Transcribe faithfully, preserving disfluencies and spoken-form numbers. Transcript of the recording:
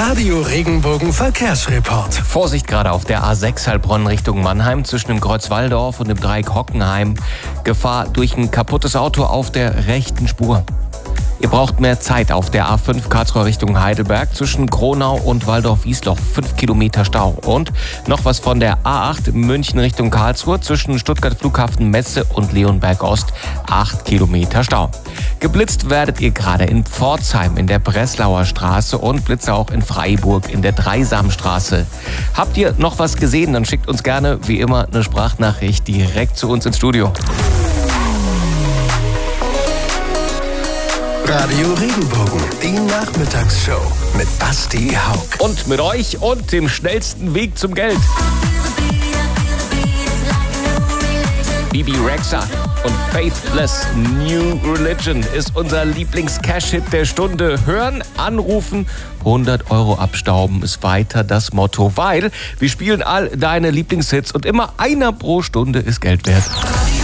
Radio Regenbogen Verkehrsreport. Vorsicht gerade auf der A sechs Heilbronn Richtung Mannheim zwischen dem Kreuz Walldorf und dem Dreieck Hockenheim. Gefahr durch ein kaputtes Auto auf der rechten Spur. Ihr braucht mehr Zeit auf der A fünf Karlsruhe Richtung Heidelberg zwischen Kronau und Waldorf-Wiesloch. fünf Kilometer Stau. Und noch was von der A acht München Richtung Karlsruhe zwischen Stuttgart Flughafen Messe und Leonberg Ost. acht Kilometer Stau. Geblitzt werdet ihr gerade in Pforzheim in der Breslauer Straße und Blitze auch in Freiburg in der Dreisamstraße. Habt ihr noch was gesehen, dann schickt uns gerne wie immer eine Sprachnachricht direkt zu uns ins Studio. Radio Regenbogen, die Nachmittagsshow mit Basti Haug. Und mit euch und dem schnellsten Weg zum Geld. Bibi Rexha und Faithless New Religion ist unser Lieblings-Cash-Hit der Stunde. Hören, anrufen, hundert Euro abstauben ist weiter das Motto, weil wir spielen all deine Lieblingshits und immer einer pro Stunde ist Geld wert.